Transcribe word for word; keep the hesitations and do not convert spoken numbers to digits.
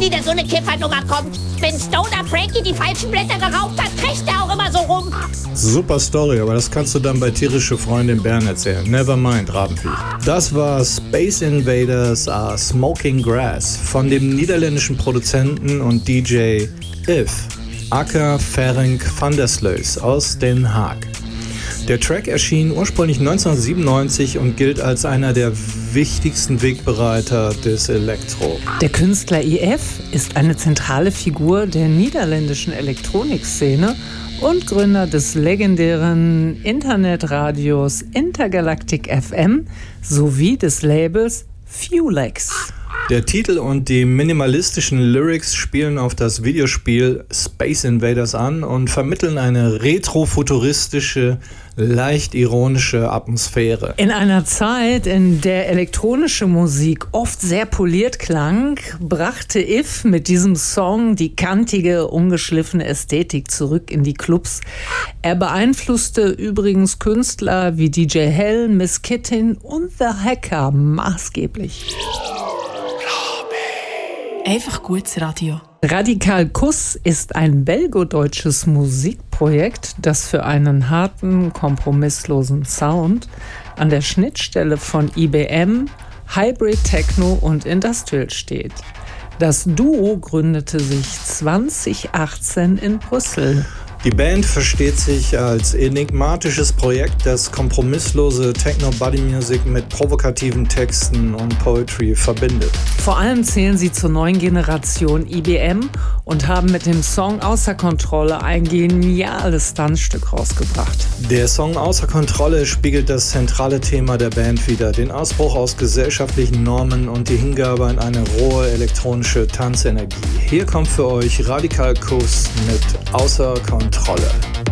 nie wieder so eine Kiffernummer kommt. Wenn Stoner Frankie die falschen Blätter geraucht hat, kriegt er auch immer so rum. Super Story, aber das kannst du dann bei Tierische Freunde in Bern erzählen. Never mind, Rabenvieh. Das war Space Invaders are Smoking Grass von dem niederländischen Produzenten und D J If, aka Ferenc van der Sluis aus Den Haag. Der Track erschien ursprünglich neunzehnhundertsiebenundneunzig und gilt als einer der wichtigsten Wegbereiter des Elektro. Der Künstler I F ist eine zentrale Figur der niederländischen Elektronikszene und Gründer des legendären Internetradios Intergalactic F M sowie des Labels Fulex. Der Titel und die minimalistischen Lyrics spielen auf das Videospiel Space Invaders an und vermitteln eine retrofuturistische, leicht ironische Atmosphäre. In einer Zeit, in der elektronische Musik oft sehr poliert klang, brachte If mit diesem Song die kantige, ungeschliffene Ästhetik zurück in die Clubs. Er beeinflusste übrigens Künstler wie D J Hell, Miss Kittin und The Hacker maßgeblich. Einfach gutes Radio. Radikal Kuss ist ein belgo-deutsches Musikprojekt, das für einen harten, kompromisslosen Sound an der Schnittstelle von I B M, Hybrid Techno und Industrial steht. Das Duo gründete sich zwanzig achtzehn in Brüssel. Die Band versteht sich als enigmatisches Projekt, das kompromisslose Techno-Body-Music mit provokativen Texten und Poetry verbindet. Vor allem zählen sie zur neuen Generation I B M und haben mit dem Song Außer Kontrolle ein geniales Tanzstück rausgebracht. Der Song Außer Kontrolle spiegelt das zentrale Thema der Band wider, den Ausbruch aus gesellschaftlichen Normen und die Hingabe an eine rohe elektronische Tanzenergie. Hier kommt für euch Radikal Kuss mit Außer Kontrolle.